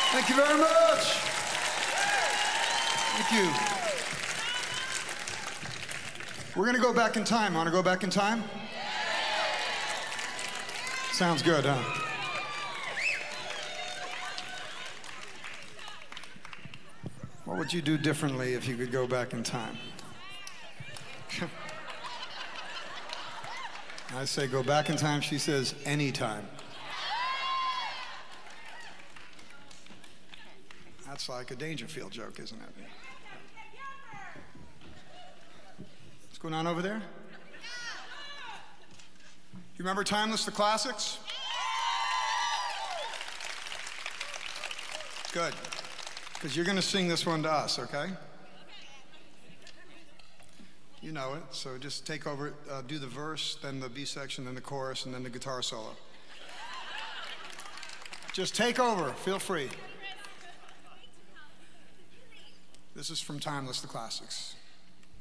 Thank you very much. Thank you. We're going to go back in time. Want to go back in time? Sounds good, huh? What would you do differently if you could go back in time? I say go back in time. She says anytime. That's like a Dangerfield joke, isn't it? What's going on over there? You remember Timeless, the Classics? Good. Because you're going to sing this one to us, okay? You know it, so just take over, do the verse, then the B section, then the chorus, and then the guitar solo. Just take over, feel free. This is from Timeless, the Classics.